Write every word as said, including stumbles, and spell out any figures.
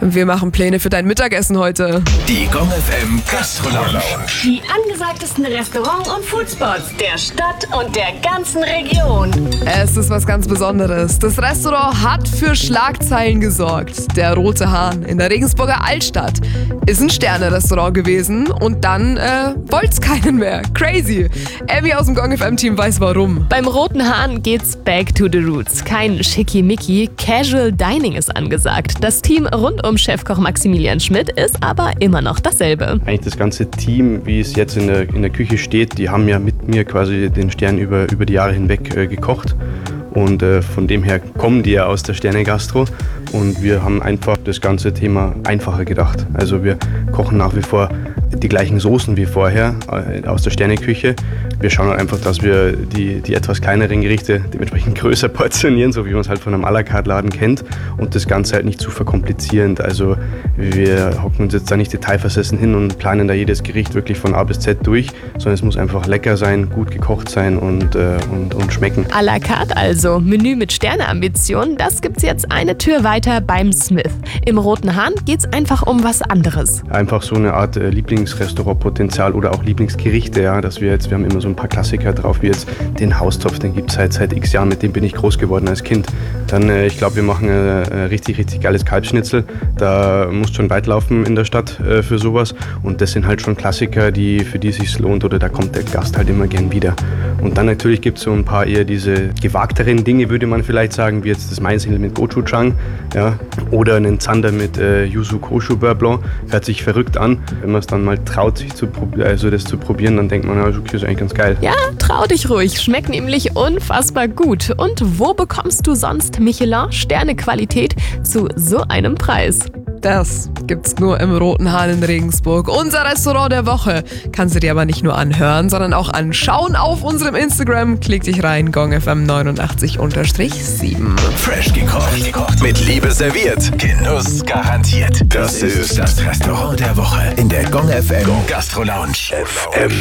Wir machen Pläne für dein Mittagessen heute. Die Gong F M Gastro Lounge. Die angesagtesten Restaurant- und Foodspots der Stadt und der ganzen Region. Es ist was ganz Besonderes. Das Restaurant hat für Schlagzeilen gesorgt. Der Rote Hahn in der Regensburger Altstadt ist ein Sterne-Restaurant gewesen und dann äh, wollt's keinen mehr. Crazy. Abby aus dem Gong F M-Team weiß warum. Beim Roten Hahn geht's back to the roots. Kein Schickimicki, Casual Dining ist angesagt. Das Team rund um Chefkoch Maximilian Schmidt ist aber immer noch dasselbe. Eigentlich das ganze Team, wie es jetzt in der, in der Küche steht, die haben ja mit mir quasi den Stern über, über die Jahre hinweg äh, gekocht. Und äh, von dem her kommen die ja aus der Sterne-Gastro. Und wir haben einfach das ganze Thema einfacher gedacht. Also wir kochen nach wie vor die gleichen Soßen wie vorher äh, aus der Sterne-Küche. Wir schauen halt einfach, dass wir die, die etwas kleineren Gerichte dementsprechend größer portionieren, so wie man es halt von einem à la carte Laden kennt. Und das Ganze halt nicht zu verkomplizierend. Also wir hocken uns jetzt da nicht detailversessen hin und planen da jedes Gericht wirklich von A bis Z durch, sondern es muss einfach lecker sein, gut gekocht sein und, äh, und, und schmecken. À la carte also, Menü mit Sterneambitionen, das gibt's jetzt eine Tür weiter beim Smith. Im Roten Hahn geht's einfach um was anderes. Einfach so eine Art äh, Lieblingsrestaurantpotenzial oder auch Lieblingsgerichte, ja, dass wir jetzt, wir haben immer so ein paar Klassiker drauf, wie jetzt den Haustopf, den gibt es seit, seit x Jahren, mit dem bin ich groß geworden als Kind. Dann, äh, ich glaube, wir machen äh, äh, richtig, richtig geiles Kalbsschnitzel, da musst schon weit laufen in der Stadt äh, für sowas und das sind halt schon Klassiker, die, für die es sich lohnt oder da kommt der Gast halt immer gern wieder. Und dann natürlich gibt es so ein paar eher diese gewagteren Dinge, würde man vielleicht sagen, wie jetzt das Mainshindel mit Gochujang, ja, oder einen Zander mit äh, Yuzu Koshu Beurre Blanc, hört sich verrückt an. Wenn man es dann mal traut, sich zu also das zu probieren, dann denkt man, ja, okay, ist eigentlich ganz geil. Ja, trau dich ruhig, schmeckt nämlich unfassbar gut. Und wo bekommst du sonst Michelin-Sterne-Qualität zu so einem Preis? Das gibt's nur im Roten Hahn in Regensburg. Unser Restaurant der Woche. Kannst du dir aber nicht nur anhören, sondern auch anschauen auf unserem Instagram. Klick dich rein, Gong F M neunundachtzig sieben. Fresh gekocht, mit Liebe serviert, Genuss garantiert. Das ist das Restaurant der Woche in der Gong F M Gastro Lounge. F M.